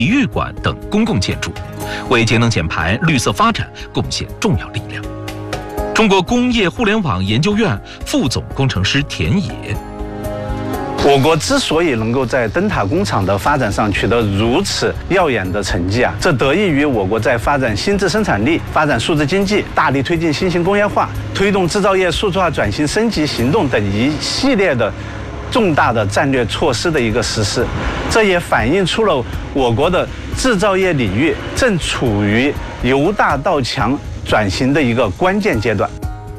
体育馆等公共建筑，为节能减排、绿色发展贡献重要力量。中国工业互联网研究院副总工程师田野。 我国之所以能够在灯塔工厂的发展上取得如此耀眼的成绩这得益于我国在发展新质生产力、发展数字经济、大力推进新型工业化、推动制造业数字化转型升级行动等一系列的重大的战略措施的一个实施。这也反映出了我国的制造业领域正处于由大到强转型的一个关键阶段。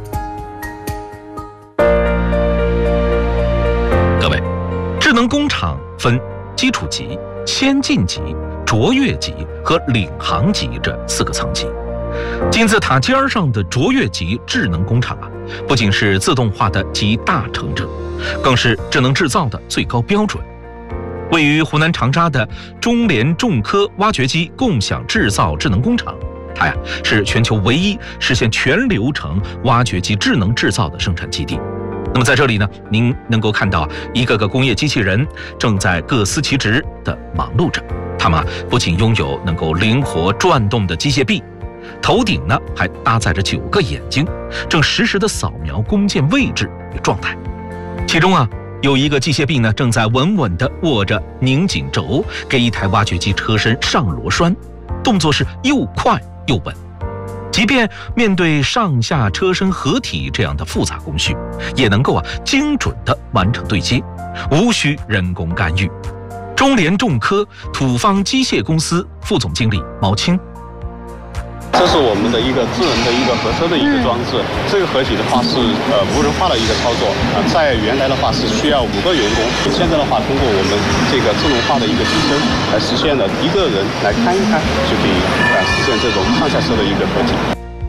智能工厂分基础级、先进级、卓越级和领航级这4个层级。金字塔尖上的卓越级智能工厂不仅是自动化的集大成者，更是智能制造的最高标准。位于湖南长沙的中联重科挖掘机共享制造智能工厂，它是全球唯一实现全流程挖掘机智能制造的生产基地。那么在这里呢，您能够看到一个个工业机器人正在各司其职地忙碌着。它们不仅拥有能够灵活转动的机械臂，头顶呢还搭载着9个眼睛，正实时地扫描工件位置与状态。其中有一个机械臂呢正在稳稳地握着拧紧轴，给一台挖掘机车身上螺栓，动作是又快又稳。即便面对上下车身合体这样的复杂工序，也能够精准地完成对接，无需人工干预。中联重科土方机械公司副总经理毛青。 这是我们的一个智能的一个合车的一个装置，这个合体的话是无人化的一个操作在原来的话是需要5个员工，现在的话通过我们这个智能化的一个提升，来实现了1个人来看一看就可以实现这种上下车的一个合体。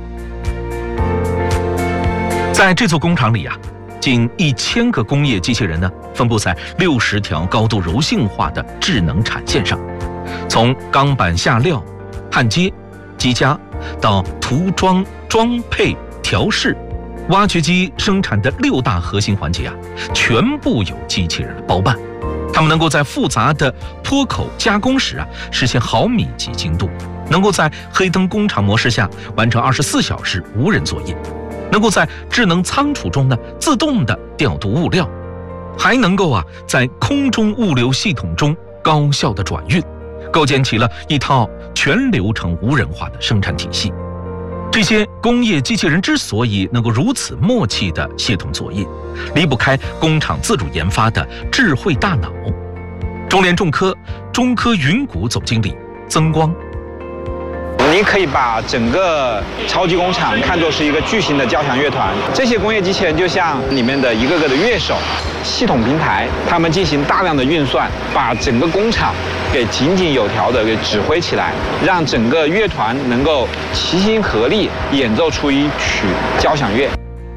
在这座工厂里近1000个工业机器人呢，分布在60条高度柔性化的智能产线上，从钢板下料、焊接、机加到涂装、装配、调试，挖掘机生产的6大核心环节全部由机器人包办。它们能够在复杂的坡口加工时实现毫米级精度，能够在黑灯工厂模式下完成24小时无人作业，能够在智能仓储中呢自动的调度物料，还能够在空中物流系统中高效的转运，构建起了一套全流程无人化的生产体系。这些工业机器人之所以能够如此默契地协同作业，离不开工厂自主研发的智慧大脑。中联重科中科云谷总经理曾光。 你可以把整个超级工厂看作是一个巨型的交响乐团，这些工业机器人就像里面的一个个的乐手，系统平台，他们进行大量的运算，把整个工厂给井井有条的给指挥起来，让整个乐团能够齐心合力演奏出一曲交响乐。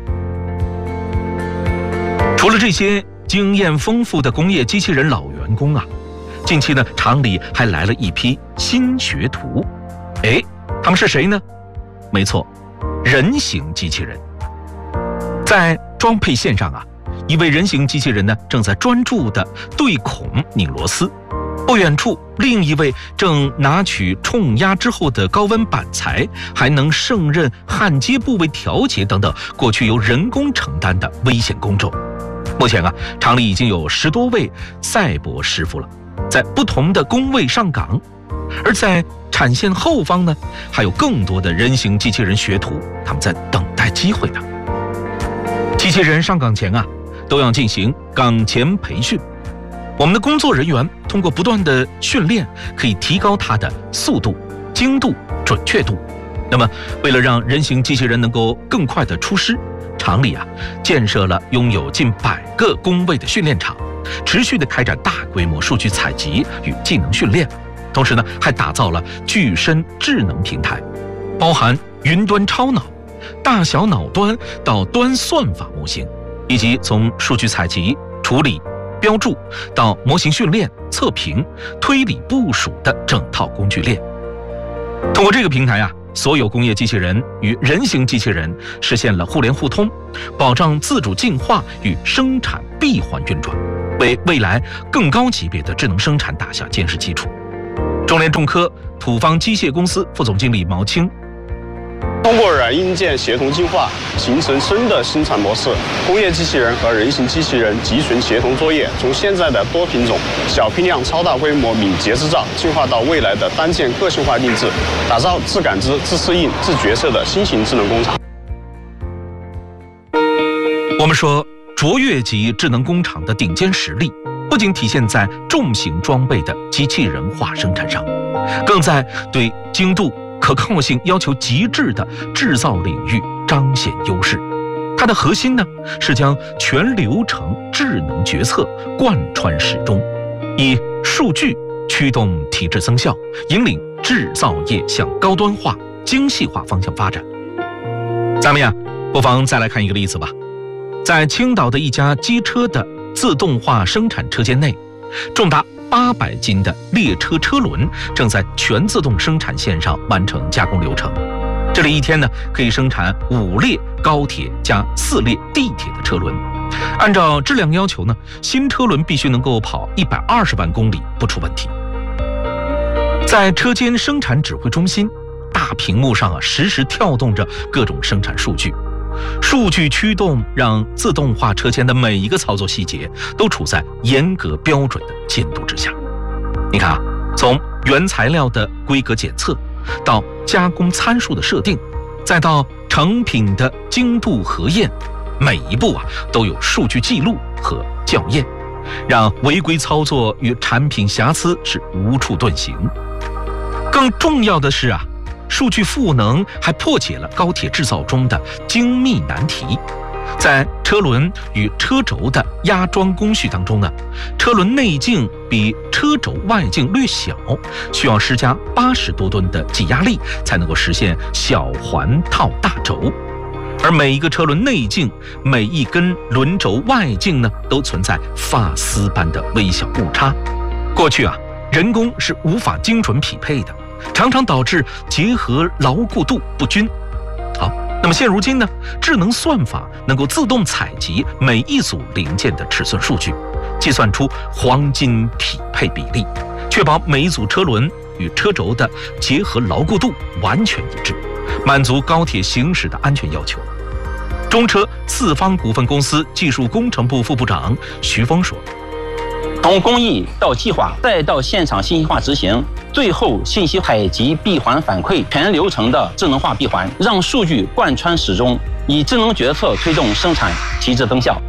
除了这些经验丰富的工业机器人老员工近期呢，厂里还来了一批新学徒。他们是谁呢？没错，人形机器人。在装配线上一位人形机器人呢正在专注地对孔拧螺丝，不远处另一位正拿取冲压之后的高温板材，还能胜任焊接部位调节等等过去由人工承担的危险工种。目前厂里已经有10多位赛博师傅了，在不同的工位上岗。而在产线后方呢，还有更多的人形机器人学徒，他们在等待机会呢。机器人上岗前都要进行岗前培训。我们的工作人员通过不断的训练，可以提高它的速度、精度、准确度。那么，为了让人形机器人能够更快地出师，厂里建设了拥有近100个工位的训练场，持续地开展大规模数据采集与技能训练。同时呢，还打造了具身智能平台，包含云端超脑、大小脑端到端算法模型，以及从数据采集、处理、标注到模型训练、测评、推理部署的整套工具链。通过这个平台所有工业机器人与人形机器人实现了互联互通，保障自主进化与生产闭环运转，为未来更高级别的智能生产打下坚实基础。 中联重科土方机械公司副总经理毛青。 通过软硬件协同进化，形成新的生产模式。工业机器人和人形机器人集群协同作业，从现在的多品种、小批量、超大规模敏捷制造，进化到未来的单件个性化定制，打造自感知、自适应、自决策的新型智能工厂。 我们说，卓越级智能工厂的顶尖实力，不仅体现在重型装备的机器人化生产上，更在对精度、可靠性要求极致的制造领域彰显优势。它的核心呢，是将全流程智能决策贯穿始终，以数据驱动体制增效，引领制造业向高端化、精细化方向发展。咱们呀，不妨再来看一个例子吧。在青岛的一家机车的自动化生产车间内，重达800斤的列车车轮正在全自动生产线上完成加工流程。这里一天呢，可以生产5列高铁加4列地铁的车轮。按照质量要求呢，新车轮必须能够跑120万公里不出问题。在车间生产指挥中心，大屏幕上实时跳动着各种生产数据。数据驱动让自动化车间的每一个操作细节都处在严格标准的监督之下。你看从原材料的规格检测，到加工参数的设定，再到成品的精度核验，每一步都有数据记录和校验，让违规操作与产品瑕疵是无处遁形。更重要的是数据赋能还破解了高铁制造中的精密难题。在车轮与车轴的压装工序当中呢，车轮内径比车轴外径略小，需要施加80多吨的挤压力才能够实现小环套大轴。而每一个车轮内径、每一根轮轴外径呢，都存在发丝般的微小误差。过去人工是无法精准匹配的，常常导致结合牢固度不均。好，那么现如今呢，智能算法能够自动采集每一组零件的尺寸数据，计算出黄金匹配比例，确保每一组车轮与车轴的结合牢固度完全一致，满足高铁行驶的安全要求。中车四方股份公司技术工程部副部长徐峰说， 从工艺到计划，再到现场信息化执行，最后信息采集、闭环反馈，全流程的智能化闭环，让数据贯穿始终，以智能决策推动生产提质增效。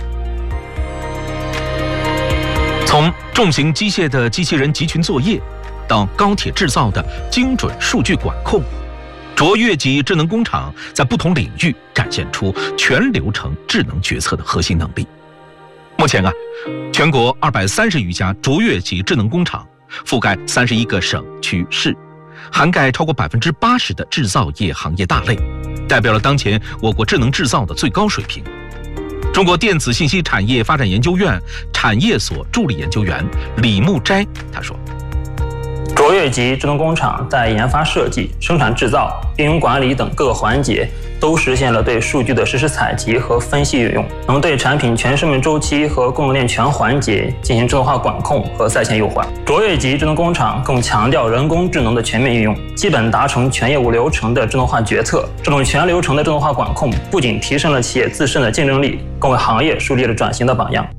从重型机械的机器人集群作业，到高铁制造的精准数据管控，卓越级智能工厂在不同领域展现出全流程智能决策的核心能力。目前全国230余家卓越级智能工厂，覆盖31个省区市，涵盖超过80%的制造业行业大类，代表了当前我国智能制造的最高水平。中国电子信息产业发展研究院产业所助理研究员李木斋他说， 卓越级智能工厂在研发设计、生产制造、运营管理等各个环节都实现了对数据的实时采集和分析运用，能对产品全生命周期和供应链全环节进行智能化管控和在线优化。卓越级智能工厂更强调人工智能的全面运用，基本达成全业务流程的智能化决策。这种全流程的智能化管控不仅提升了企业自身的竞争力，更为行业树立了转型的榜样。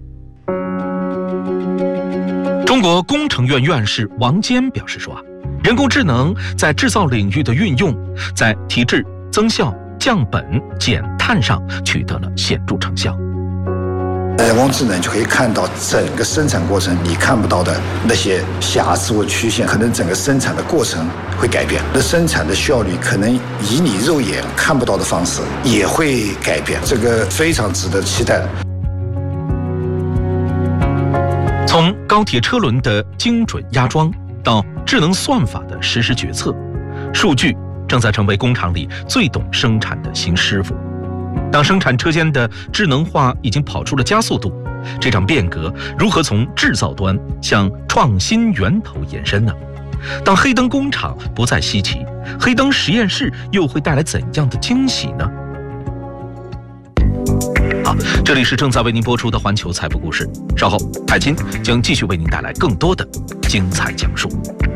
中国工程院院士王坚表示说，人工智能在制造领域的运用，在提质、增效、降本、减碳上取得了显著成效。 人工智能就可以看到整个生产过程你看不到的那些瑕疵或曲线，可能整个生产的过程会改变，那生产的效率可能以你肉眼看不到的方式也会改变，这个非常值得期待的。 从高铁车轮的精准压装到智能算法的实时决策，数据正在成为工厂里最懂生产的新师傅。当生产车间的智能化已经跑出了加速度，这场变革如何从制造端向创新源头延伸呢？当黑灯工厂不再稀奇，黑灯实验室又会带来怎样的惊喜呢？好，这里是正在为您播出的环球财富故事，稍后海清将继续为您带来更多的精彩讲述。